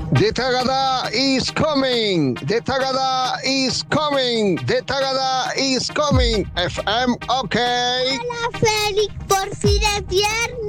The Tagada is coming. The Tagada is coming. The Tagada is coming. FM, ok. Hola, Félix, por fin es viernes.